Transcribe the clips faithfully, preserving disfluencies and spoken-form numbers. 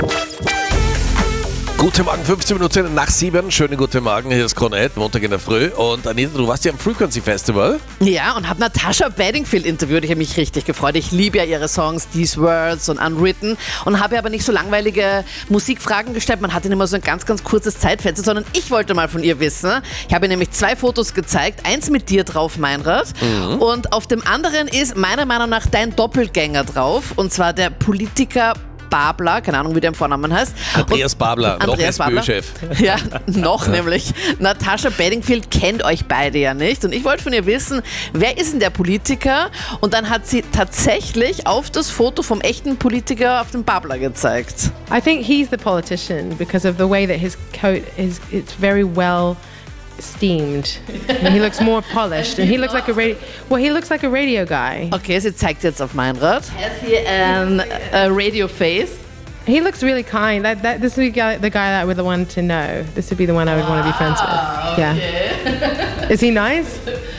Guten Morgen, fünfzehn Minuten nach sieben. Schönen guten Morgen, hier ist Krone Hit, Montag in der Früh. Und Anita, du warst ja am Frequency Festival. Ja, und habe Natasha Bedingfield interviewt. Ich habe mich richtig gefreut. Ich liebe ja ihre Songs, These Words und Unwritten. Und habe aber nicht so langweilige Musikfragen gestellt. Man hatte immer so ein ganz, ganz kurzes Zeitfenster, sondern ich wollte mal von ihr wissen. Ich habe ihr nämlich zwei Fotos gezeigt. Eins mit dir drauf, Meinrad. Mhm. Und auf dem anderen ist meiner Meinung nach dein Doppelgänger drauf. Und zwar der Politiker Babler, keine Ahnung, wie der im Vornamen heißt. Andreas Babler, und Andreas noch SPÖ-Chef. Ja, noch nämlich. Natasha Bedingfield kennt euch beide ja nicht. Und ich wollte von ihr wissen, wer ist denn der Politiker? Und dann hat sie tatsächlich auf das Foto vom echten Politiker auf den Babler gezeigt. I think he's the politician because of the way that his coat is. It's very well steamed. And he looks more polished. And he looks like a radio. Well, he looks like a radio guy. Okay, sie zeigt jetzt auf Meinrad. Has he an a radio face? He looks really kind. That, that this would be the guy that I would want to know. This would be the one I would want to be friends with. Yeah. Is he nice?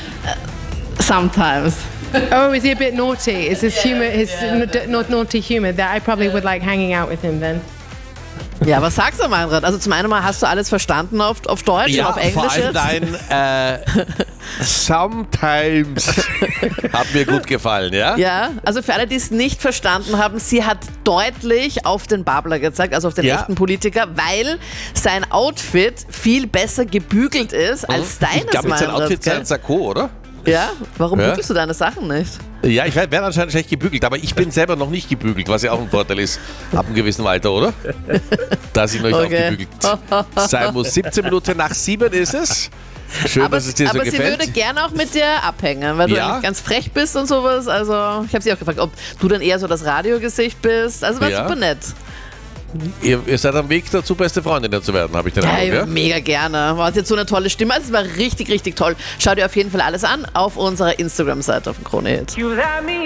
Sometimes. Oh, is he a bit naughty? Is his humor, his yeah. not naughty humor that I probably would like hanging out with him then? Ja, was sagst du, Meinrad? Also zum einen mal, hast du alles verstanden auf, auf Deutsch ja, und auf Englisch vor allem jetzt? dein äh, Sometimes hat mir gut gefallen, ja? Ja, also für alle, die es nicht verstanden haben, sie hat deutlich auf den Babler gezeigt, also auf den ja. echten Politiker, weil sein Outfit viel besser gebügelt ist als mhm. deines, Ich glaube, mit seinem Outfit sei ein Sakko, oder? Ja? Warum ja. bügelst du deine Sachen nicht? Ja, ich werde anscheinend schlecht gebügelt, aber ich bin selber noch nicht gebügelt, was ja auch ein Vorteil ist, ab einem gewissen Alter, oder? Dass ich noch nicht Okay. aufgebügelt sein muss. siebzehn Minuten nach sieben ist es. Schön, aber dass es dir so aber gefällt. sie würde gerne auch mit dir abhängen, weil du Ja. eigentlich ganz frech bist und sowas. Also ich habe sie auch gefragt, ob du dann eher so das Radiogesicht bist. Also war Ja. super nett. Ihr, ihr seid am Weg dazu, beste Freundinnen zu werden, habe ich den Ja, Eindruck, ja? mega gerne. War jetzt so eine tolle Stimme. Also es war richtig, richtig toll. Schau dir auf jeden Fall alles an auf unserer Instagram-Seite auf dem Krone Hit.